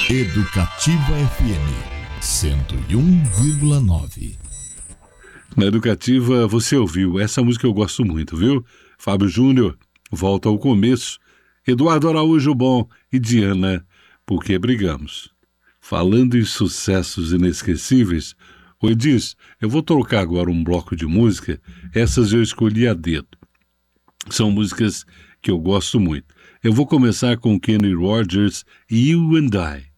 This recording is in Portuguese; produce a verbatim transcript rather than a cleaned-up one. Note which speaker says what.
Speaker 1: Educativa F M cento e um vírgula nove.
Speaker 2: Na Educativa você ouviu, essa música eu gosto muito, viu? Fábio Júnior, Volta ao Começo, Eduardo Araújo Bom e Diana, Por que Brigamos. Falando em sucessos inesquecíveis, o Edis, eu vou trocar agora um bloco de música, essas eu escolhi a dedo. São músicas que eu gosto muito. Eu vou começar com Kenny Rogers e You and I.